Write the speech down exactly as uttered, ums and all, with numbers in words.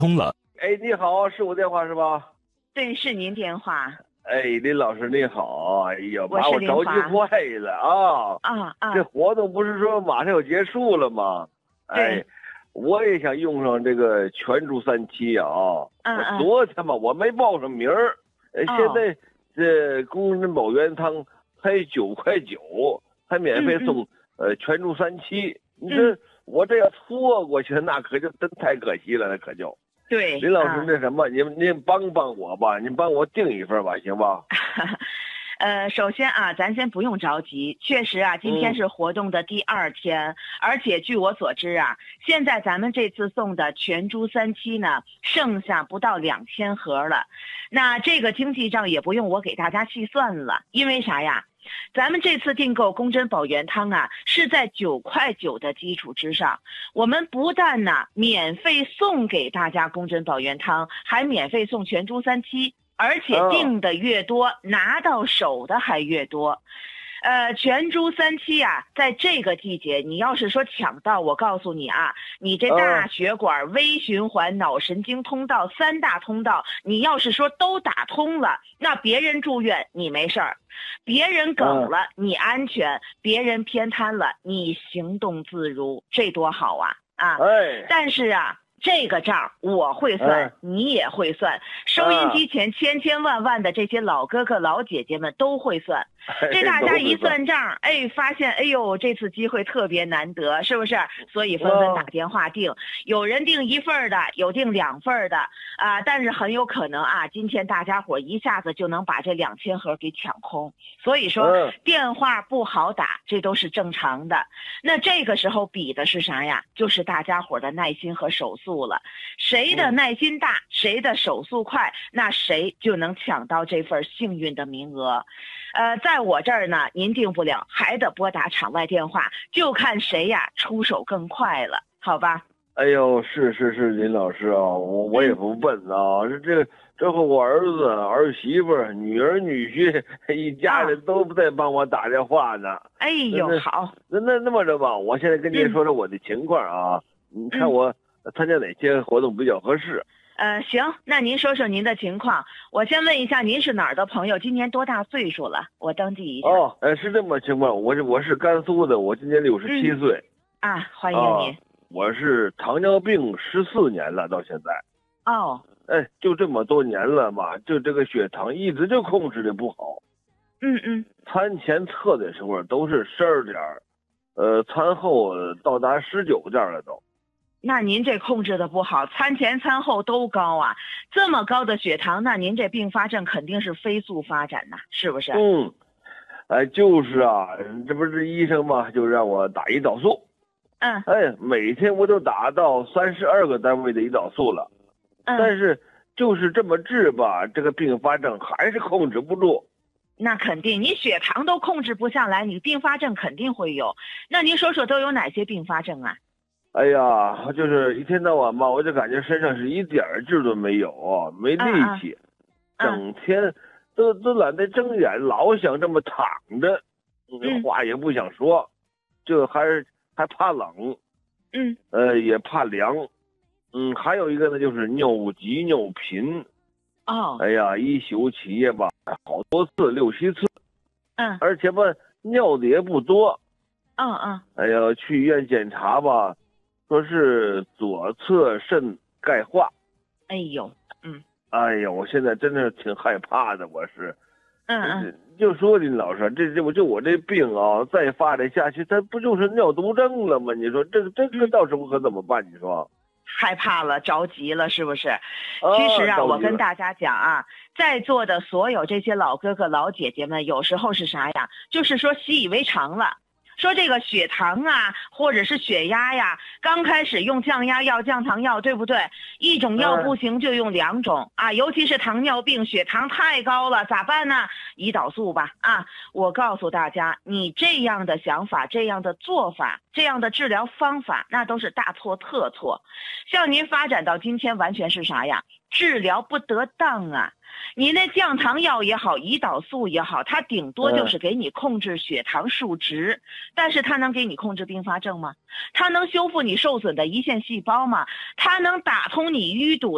通了。 哎，你好，是我电话是吧？ 对，是您电话。 哎，林老师你好，哎呀， 我把我着急是林华坏了啊！ 啊啊， 这活动不是说马上要结束了吗？哎对， 我也想用上这个全注三期啊！我嗯嗯昨天吧，我没报上名儿，呃哦现在这工人保原汤才九块九，还免费送、呃全注三期。你这、 嗯我这要错过去，那可就真太可惜了，那可就。 对， 林老师啊那什么，您您帮帮我吧，您帮我订一份吧，行吧？ 呃，首先啊，咱先不用着急。确实啊，今天嗯是活动的第二天，而且据我所知啊，现在咱们这次送的全猪三期呢，剩下不到两千盒了。那这个经济账也不用我给大家细算了，因为啥呀？咱们这次订购宫珍保元汤啊，是在九块九的基础之上，我们不但呢免费送给大家宫珍保元汤，还免费送全猪三期。而且订的越多、哦、拿到手的还越多。呃，全猪三期啊，在这个季节，你要是说抢到，我告诉你啊，你这大血管、微循环、脑神经通道三大通道，你要是说都打通了，那别人住院你没事儿，别人梗了、嗯、你安全，别人偏瘫了你行动自如，这多好啊啊！ 哎， 但是啊。这个账我会算、嗯、你也会算，收音机前千千万万的这些老哥哥老姐姐们都会算，这大家一算账，哎，发现哎呦这次机会特别难得，是不是？所以纷纷打电话订，有人订一份的，有订两份的啊、呃，但是很有可能啊，今天大家伙一下子就能把这两千盒给抢空，所以说、嗯、电话不好打，这都是正常的。那这个时候比的是啥呀？就是大家伙的耐心和手速了，谁的耐心大、嗯、谁的手速快，那谁就能抢到这份幸运的名额。呃，在我这儿呢，您订不了，还得拨打场外电话，就看谁呀出手更快了，好吧？ 哎呦，是是是，林老师啊，我我也不笨啊，这、嗯、这这和我儿子、儿媳妇、女儿、女婿一家人都在帮我打电话呢。啊、 哎呦，好， 那那那么着吧，我现在跟您说说我的情况啊，嗯、你看我参加哪些活动比较合适？ 呃，行，那您说说您的情况。我先问一下，您是哪儿的朋友？今年多大岁数了？我登记一下。 哦，呃，是这么情况，我是我是甘肃的，我今年六十七岁。 嗯、啊，欢迎您、啊。 我是糖尿病十四年了，到现在。 哦。 哎，就这么多年了嘛，就这个血糖一直就控制的不好。 嗯嗯。 餐前测的时候都是十二点，呃，餐后到达十九点了都。 那您这控制的不好，餐前餐后都高啊，这么高的血糖，那您这并发症肯定是飞速发展呐，是不是？ 嗯，哎，就是啊，这不是医生嘛，就让我打胰岛素。 嗯。 哎，每天我都打到三十二个单位的胰岛素了。 嗯。 但是就是这么治吧，这个并发症还是控制不住。 那肯定，你血糖都控制不下来，你并发症肯定会有。那您说说都有哪些并发症啊？ 哎呀，就是一天到晚吧，我就感觉身上是一点劲都没有，没力气， 嗯嗯、 整天都都懒得睁眼，老想这么躺着，嗯、话也不想说，就还是还怕冷， 嗯， 呃，也怕凉，嗯，还有一个呢，就是尿急尿频， 哦， 哎呀，一宿起夜吧，好多次，六七次， 嗯， 而且吧，尿的也不多， 嗯嗯， 哎呀，去医院检查吧。说是左侧肾钙化， 哎呦，嗯， 哎呀，我现在真的挺害怕的，我是， 嗯嗯， 就说林老师，这这我就我这病啊，再发展下去，它不就是尿毒症了吗？你说这个这个到时候可怎么办？你说， 害怕了，着急了，是不是？ 啊、 其实啊，我跟大家讲啊，在座的所有这些老哥哥老姐姐们，有时候是啥呀？就是说习以为常了。说这个血糖啊，或者是血压呀，刚开始用降压药、降糖药，对不对？一种药不行就用两种啊，尤其是糖尿病，血糖太高了，咋办呢？胰岛素吧啊！我告诉大家，你这样的想法、这样的做法、这样的治疗方法，那都是大错特错。像您发展到今天，完全是啥呀？治疗不得当啊！你那降糖药也好，胰岛素也好，它顶多就是给你控制血糖数值，嗯、但是它能给你控制并发症吗？它能修复你受损的胰腺细胞吗？它能打通你淤堵